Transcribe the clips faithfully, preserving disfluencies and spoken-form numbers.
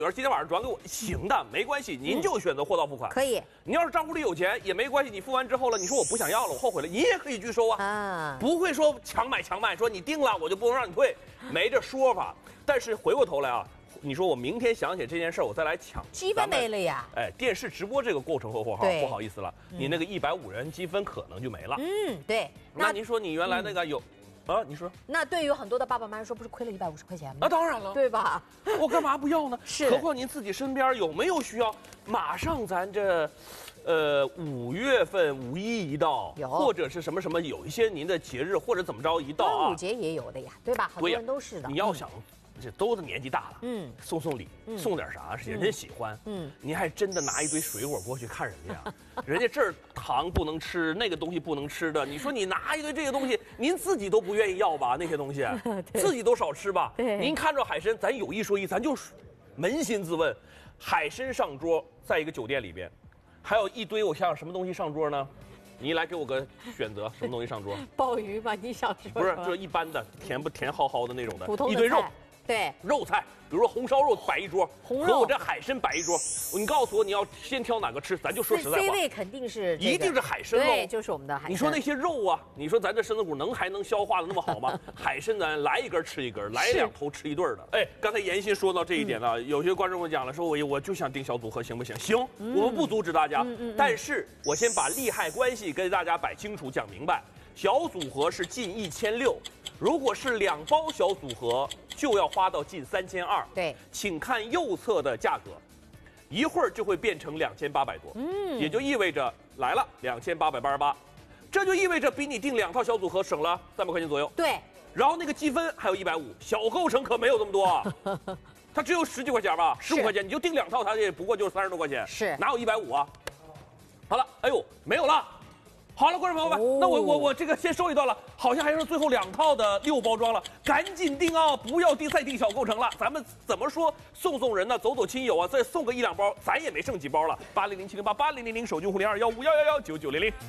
今天晚上转给我，行的，没关系，您就选择货到付款。 可以。 你要是账户里有钱也没关系，你付完之后了，你说我不想要了，我后悔了，你也可以拒收啊。啊，不会说强买强卖，说你定了我就不能让你退，没这说法。但是回过头来啊。 你说我明天想起这件事儿，我再来抢， 积分没了呀！ 哎，电视直播这个过程后，哈，不好意思了，嗯、你那个一百五人积分可能就没了。 嗯，对。 那, 那您说你原来那个有，嗯、啊？你说？ 那对于很多的爸爸妈妈说，不是亏了一百五十块钱吗？ 那当然了， 对吧？ 我干嘛不要呢？ 是。 何况您自己身边有没有需要？马上咱这，呃，五月份五一一到， 有或者是什么什么，有一些您的节日或者怎么着一到啊， 端午节也有的呀，对吧？很多人都是的。 你要想。嗯 这都是年纪大了，嗯，送送礼，嗯、送点啥，人家喜欢，嗯，您还真的拿一堆水果过去看人家，人家这儿糖不能吃，那个东西不能吃的，你说你拿一堆这些东西，您自己都不愿意要吧？那些东西，自己都少吃吧。您看着海参，咱有一说一，咱就扪心自问，海参上桌，在一个酒店里边，还有一堆我想想什么东西上桌呢？你来给我个选择，什么东西上桌？ 鲍鱼吧，你想说？ 不是，就是一般的，甜不甜好好的那种的， 普通的一堆肉。 对， 肉菜，比如说红烧肉摆一桌， 红肉和我这海参摆一桌，你告诉我你要先挑哪个吃，咱就说实在话 ，C 位肯定是、这个， 一定是海参喽， 对，就是我们的海参。 你说那些肉啊，你说咱这身子骨能还能消化的那么好吗？海参咱来一根吃一根，来两头吃一对的。哎，刚才妍希说到这一点呢，嗯、有些观众跟我讲了，说我我就想定小组合，行不行？行，嗯、我们不阻止大家，嗯嗯嗯、但是我先把利害关系跟大家摆清楚，讲明白。小组合是近一千六，如果是两包小组合，就要花到近三千二。 对， 请看右侧的价格，一会儿就会变成两千八百多。嗯，也就意味着来了两千八百八十八，这就意味着比你订两套小组合省了三百块钱左右。 对， 然后那个积分还有一百五，小构成可没有这么多啊。它只有十几块钱吧，十五块钱，你就订两套，它也不过就是三十多块钱。 是， 哪有一百五啊？好了，哎呦，没有了。 好了，观众朋友们，哦、那我我我这个先收一段了，好像还是最后两套的六包装了，赶紧订啊，不要订再订小构成了。咱们怎么说送送人呢？走走亲友啊，再送个一两包，咱也没剩几包了。八零零七零八八零零零手机户零二幺五幺幺幺九九零零。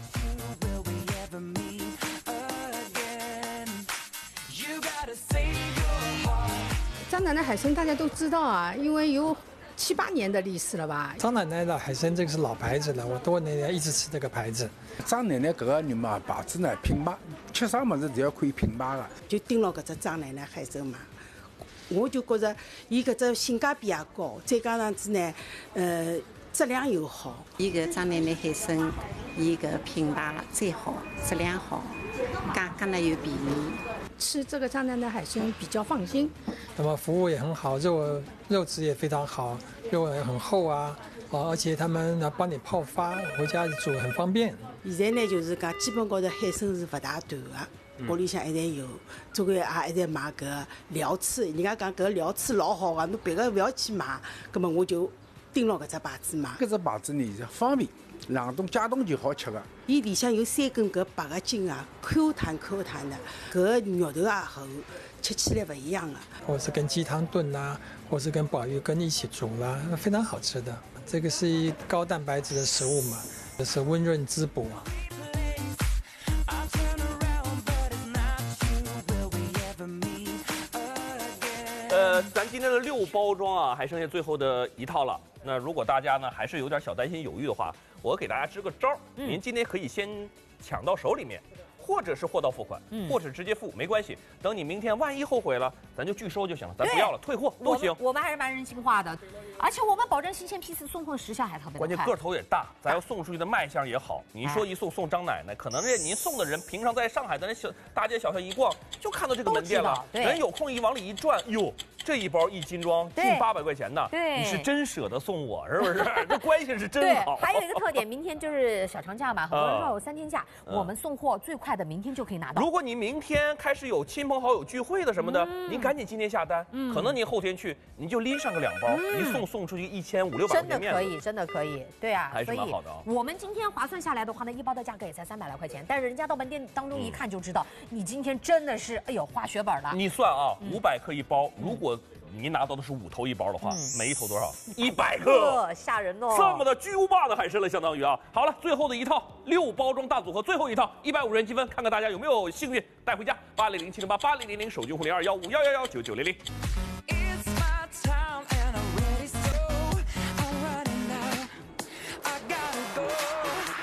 张奶奶海参大家都知道啊，因为有。 七八年的历史了吧？ 张奶奶的海参这个是老牌子了，我多年来一直吃这个牌子。 张奶奶搿个人嘛，牌子呢品牌，吃啥物事侪要看品牌的。 就盯牢搿只张奶奶海参嘛，我就觉着伊搿只性价比也高，再加上子呢，呃，质量又好。 伊个张奶奶海参，伊个品牌最好，质量好，价格呢又便宜。 吃这个张奶奶海参比较放心， 那么服务也很好，肉肉质也非常好，肉也很厚啊，哦，而且他们呢帮你泡发，回家煮很方便。 现在呢就是讲，基本高头海参是不大断的，屋里向一定有，总归也一定买搿料翅，人家讲搿料翅老好个，侬别个不要去买，葛么我就盯牢搿只牌子买。 搿只牌子呢是方便。 冷冻解冻就好吃个， 伊里向有三根搿白个筋啊，Q 弹 Q 弹的，搿个肉头也厚，吃起来不一样的。 或是跟鸡汤炖啦，或是跟鲍鱼羹一起煮啦，非常好吃的。这个是一高蛋白质的食物嘛，这是温润滋补。 呃，咱今天的六包装啊，还剩下最后的一套了。那如果大家呢还是有点小担心犹豫的话，我给大家支个招儿，嗯、您今天可以先抢到手里面，或者是货到付款，嗯、或者直接付，没关系。等你明天万一后悔了，咱就拒收就行了，咱不要了，退货都行。 我们, 我们还是蛮人性化的，而且我们保证新鲜批次，送货时效还特别快。 关键个头也大，咱要送出去的卖相也好。你说一送送张奶奶，可能这您送的人平常在上海的那小大街小巷一逛，就看到这个门店了，人有空一往里一转，哟。 这一包一斤装近八百块钱呢， 对， 你是真舍得送我，是不是？这关系是真好。 还有一个特点，明天就是小长假嘛，很多人说有三天假， 嗯、 我们送货最快的明天就可以拿到。 如果你明天开始有亲朋好友聚会的什么的，嗯、您赶紧今天下单，嗯、可能您后天去，您就拎上个两包，嗯、一送送出去一千五六百块钱面， 真的可以，真的可以，对啊， 还是蛮好的啊。 我们今天划算下来的话呢，一包的价格也才三百来块钱，但是人家到门店当中一看就知道，嗯、你今天真的是哎呦花血本了。 你算啊，五百克一包，如果 您拿到的是五头一包的话，嗯、每一头多少？一百克， 吓人哦！ 这么的巨无霸的海参了，相当于啊。好了，最后的一套六包装大组合，最后一套一百五元积分，看看大家有没有幸运带回家。八零零七零八八零零零手机户零二幺五幺幺幺九九零零。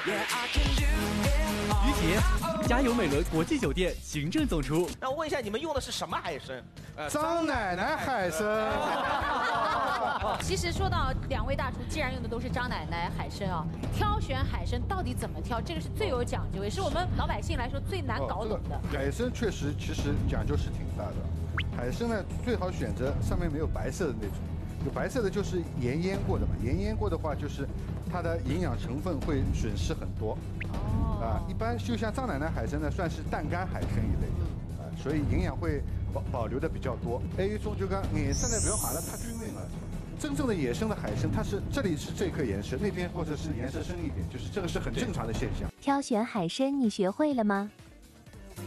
于杰，嘉游美伦国际酒店行政总厨。 那我问一下，你们用的是什么海参？ 呃，张奶奶海参。 其实说到两位大厨，既然用的都是张奶奶海参啊，挑选海参到底怎么挑，这个是最有讲究，也是我们老百姓来说最难搞懂的。 哦这个、海参确实其实讲究是挺大的，海参呢最好选择上面没有白色的那种。有白色的就是盐腌过的嘛，盐腌过的话就是它的营养成分会损失很多。哦。啊，一般就像张奶奶海参呢，算是淡干海参一类的，啊，所以营养会保保留的比较多。还有一种就讲颜色呢不要买了太均匀了。真正的野生的海参，它是这里是这颗颜色，那边或者是颜色深一点，就是这个是很正常的现象。 挑选海参你学会了吗？